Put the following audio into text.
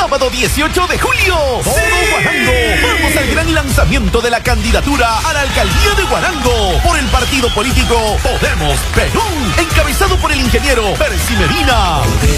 sábado 18 de julio. Todo Guarango. Vamos al gran lanzamiento de la candidatura a la alcaldía de Guarango por el partido político Podemos Perú, encabezado por el ingeniero Percy Medina.